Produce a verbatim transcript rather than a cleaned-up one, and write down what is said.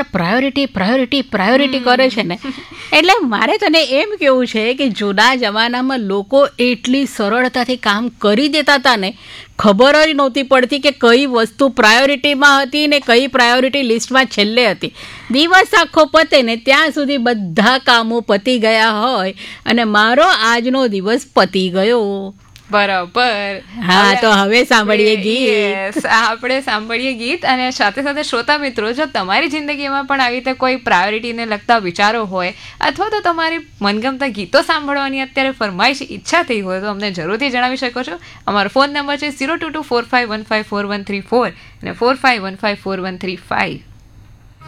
હંમેશા priority priority priority કરે છે ને, એટલે મારે તને એમ કહેવું છે કે જૂના જમાનામાં લોકો એટલી સરળતાથી કામ કરી દેતા હતા ને, ખબર જ નહોતી પડતી કે કઈ વસ્તુ પ્રાયોરિટીમાં હતી ને કઈ પ્રાયોરિટી લિસ્ટમાં છેલ્લે હતી. દિવસ આખો પતે ને ત્યાં સુધી બધા કામો પતી ગયા હોય અને મારો આજનો દિવસ પતી ગયો. બરાબર. હા, તો હવે સાંભળીએ ગીત. આપણે સાંભળીએ ગીત, અને સાથે સાથે શ્રોતા મિત્રો, જો તમારી જિંદગીમાં પણ આવી રીતે કોઈ પ્રાયોરિટીને લગતા વિચારો હોય અથવા તો તમારી મનગમતા ગીતો સાંભળવાની અત્યારે ફરમાઈશ ઈચ્છા થઈ હોય તો અમને જરૂરથી જણાવી શકો છો. અમારો ફોન નંબર છે zero two two four five one five four one three four અને four five one five four one three five.